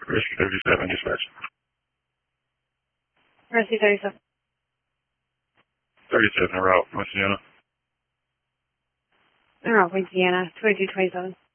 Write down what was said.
Rescue 37, dispatch. Rescue 37. 37, en route, Louisiana. En route, Louisiana, 2227.